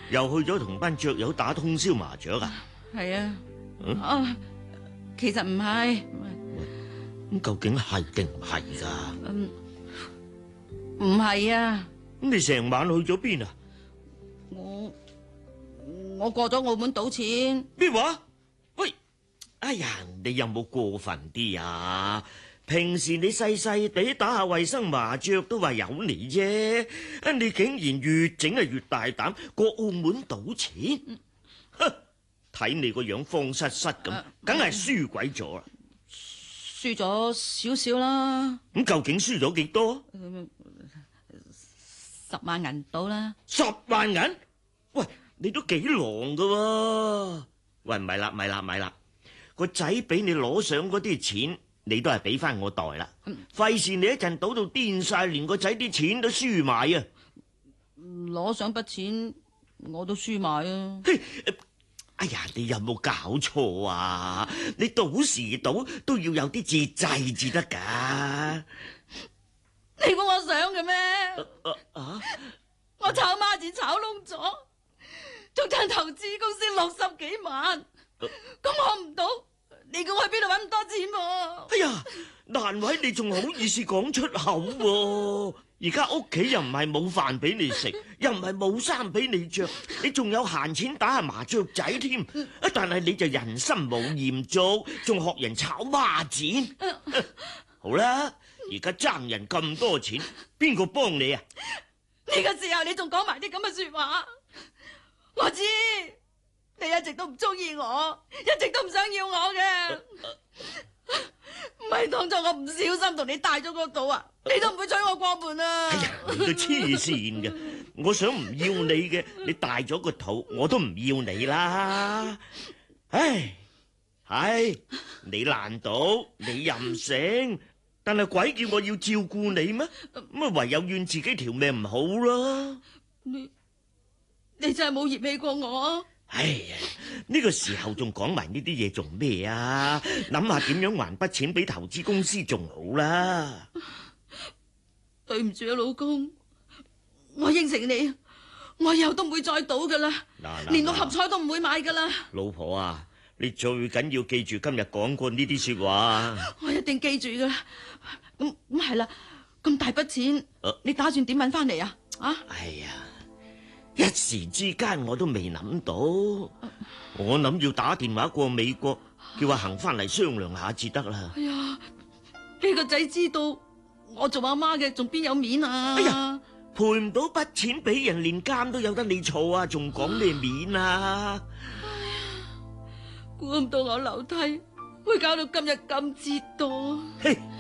又去咗同班雀友打通宵麻雀啊？ 係啊。其實唔係。 咁究竟係定唔係噶？ 唔係啊。 咁你成晚去咗邊啊？ 我過咗澳門賭錢。 咩話？喂，哎呀，你有冇過分啲啊？平時你細細地打下衛生麻雀都話有你啫，你竟然越整啊越大膽，過澳門賭錢？哼！睇你個樣慌失失咁，梗係輸鬼咗啦！ 輸咗少少啦。 咁究竟輸咗幾多 ？10萬銀到啦。 10萬銀？喂，你都幾狼噶喎！喂，唔係啦，個仔俾你攞上嗰啲錢，你都係俾翻我袋啦。費事你一陣賭到癲晒，連個仔啲錢都輸埋啊！ 攞上筆錢我都輸埋啊！ 哎呀，你有冇搞錯啊？你賭時賭都要有啲節制至得噶。 你估我想嘅咩？我炒孖展炒窿咗，仲趁投資公司60幾萬，咁我唔賭，你估我喺邊度搵咁多錢？ 哎呀，難為你仲好意思講出口喎！而家屋企又唔係冇飯俾你食，又唔係冇衫俾你着，你仲有閒錢打下麻雀仔添。但係你就人心冇鹽足，仲學人炒孖展。好啦，而家爭人咁多錢，邊個幫你啊？ 呢個時候你仲講埋啲咁嘅說話，我知你一直都唔中意我，一直都唔想要我嘅。唔係當初我唔小心同你帶咗個賭啊，你都唔會娶我過門啊！ 哎呀，你都黐線嘅！我想唔要你嘅，你帶咗個肚，我都唔要你啦！唉，係你爛賭，你任性，但係鬼叫我要照顧你咩？咁啊，唯有怨自己條命唔好啦！ 你真係冇嫌棄過我？ 哎呀，呢個時候仲講埋呢啲嘢做咩啊？諗下點樣還筆錢俾投資公司仲好啦。 對唔住啊，老公，我應承你，我以後都唔會再賭噶啦，連六合彩都唔會買噶啦。 老婆啊，你最緊要記住今日講過呢啲說話。 我一定記住噶啦。咁係啦，咁大筆錢，你打算點搵翻嚟啊？ 哎呀！一時之間我都未諗到，我諗要打電話過美國，叫阿恒翻嚟商量下至得啦。 哎呀，你個仔知道我做阿媽嘅，仲邊有面啊？ 哎呀，賠唔到筆錢俾人，連監都有得你坐啊，仲講咩面啊？ 哎呀，估唔到我樓梯會搞到今日咁折墮。 嘿！